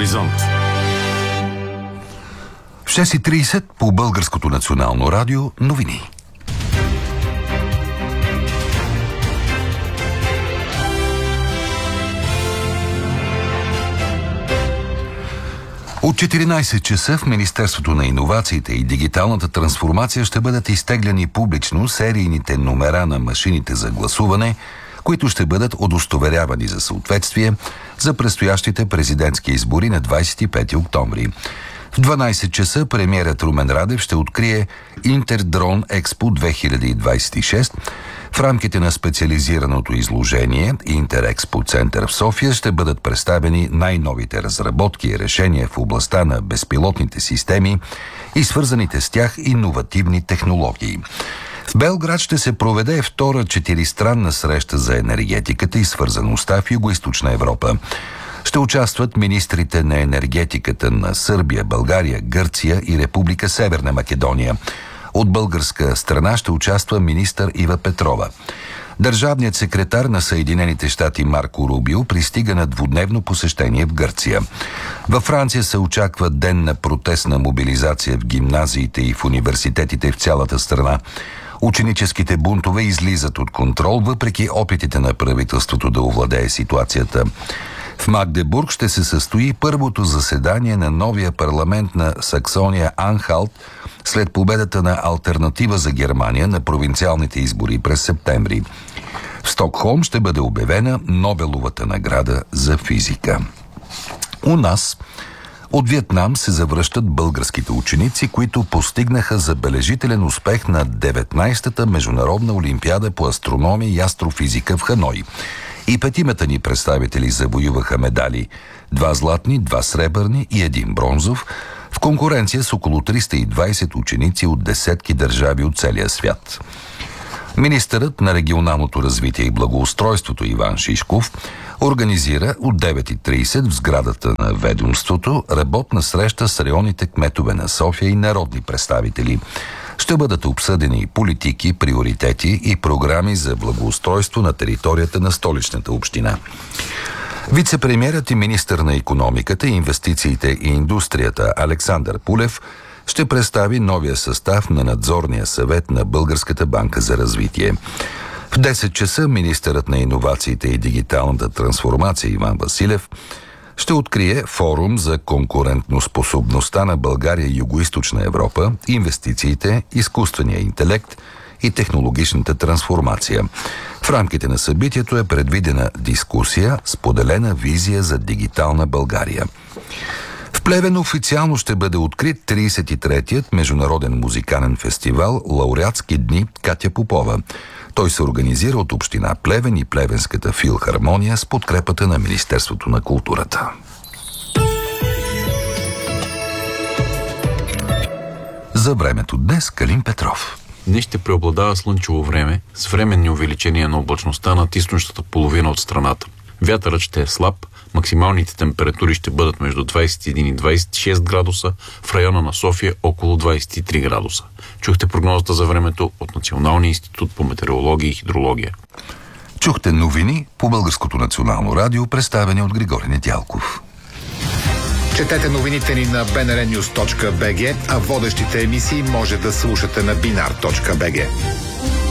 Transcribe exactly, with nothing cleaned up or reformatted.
Хоризонт. В шест и трийсет по Българското национално радио новини. От четиринайсет часа в Министерството на иновациите и дигиталната трансформация ще бъдат изтегляни публично серийните номера на машините за гласуване, които ще бъдат удостоверявани за съответствие за предстоящите президентски избори на двайсет и пети октомври. В дванайсет часа премиерът Румен Радев ще открие Интердрон Експо две хиляди двайсет и шест. В рамките на специализираното изложение Интерекспо Център в София ще бъдат представени най-новите разработки и решения в областта на безпилотните системи и свързаните с тях иновативни технологии. В Белград ще се проведе втора четиристранна среща за енергетиката и свързаността в Югоизточна Европа. Ще участват министрите на енергетиката на Сърбия, България, Гърция и Република Северна Македония. От българска страна ще участва министър Ива Петрова. Държавният секретар на Съединените щати Марко Рубио пристига на двудневно посещение в Гърция. Във Франция се очаква ден на протестна мобилизация в гимназиите и в университетите в цялата страна. Ученическите бунтове излизат от контрол, въпреки опитите на правителството да овладее ситуацията. В Магдебург ще се състои първото заседание на новия парламент на Саксония-Анхалт след победата на Алтернатива за Германия на провинциалните избори през септември. В Стокхолм ще бъде обявена Нобеловата награда за физика. У нас от Виетнам се завръщат българските ученици, които постигнаха забележителен успех на деветнайсетата международна олимпиада по астрономия и астрофизика в Ханой. И петимата ни представители завоюваха медали – два златни, два сребърни и един бронзов, в конкуренция с около триста и двайсет ученици от десетки държави от целия свят. Министърът на регионалното развитие и благоустройството Иван Шишков организира от девет и трийсет в сградата на ведомството работна среща с районните кметове на София и народни представители. Ще бъдат обсъдени политики, приоритети и програми за благоустройство на територията на столичната община. Вице-премиерът и министър на икономиката, инвестициите и индустрията Александър Пулев ще представи новия състав на надзорния съвет на Българската банка за развитие. В десет часа министърът на иновациите и дигиталната трансформация Иван Василев ще открие форум за конкурентноспособността на България и Югоизточна Европа, инвестициите, изкуствения интелект и технологичната трансформация. В рамките на събитието е предвидена дискусия «Споделена визия за дигитална България». В Плевен официално ще бъде открит трийсет и третият международен музикален фестивал «Лауреатски дни Катя Попова». Той се организира от община Плевен и Плевенската филхармония с подкрепата на Министерството на културата. За времето днес Калин Петров. Днес ще преобладава слънчево време с временни увеличения на облачността над източната половина от страната. Вятърът ще е слаб, максималните температури ще бъдат между двайсет и един и двайсет и шест градуса, в района на София около двайсет и три градуса. Чухте прогнозата за времето от Националния институт по метеорология и хидрология. Чухте новини по Българското национално радио, представени от Григорий Недялков. Четете новините ни на би ен ар нюз точка би джи, а водещите емисии може да слушате на бинар точка би джи.